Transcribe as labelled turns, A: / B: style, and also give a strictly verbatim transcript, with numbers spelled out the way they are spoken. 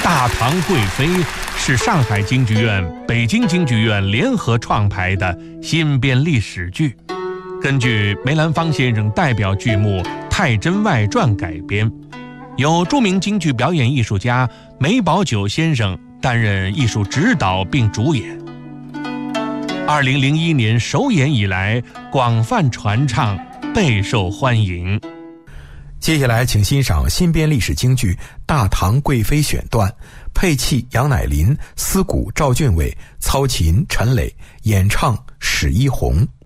A: 大唐贵妃是上海京剧院、北京京剧院联合创排的新编历史剧，根据梅兰芳先生代表剧目《太真外传》改编，由著名京剧表演艺术家梅葆玖先生担任艺术指导并主演。二零零一年首演以来，广泛传唱，备受欢迎。
B: 接下来请欣赏新编历史京剧《大唐贵妃》选段，配器杨乃林，丝鼓赵俊伟，操琴陈磊，演唱史一红。